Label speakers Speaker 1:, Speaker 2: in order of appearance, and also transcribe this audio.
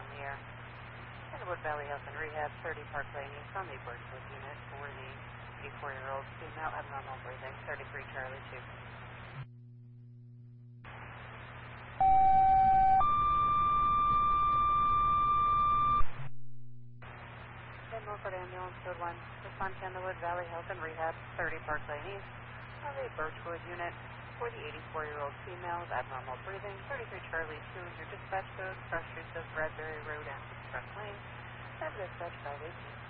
Speaker 1: on the air. Wood Valley Health and Rehab, 30 Park Lane East on the Birchwood unit for the 84-year-old female abnormal breathing, 33 Charlie 2. Then Milford Ambulance, Code 1, respond to Wood Valley Health and Rehab, 30 Park Lane East on the Birchwood unit for the 84-year-old female with abnormal breathing, 33 Charlie 2 is your dispatch code, cross streets of Bradbury Road and Express Lane, and dispatch 518.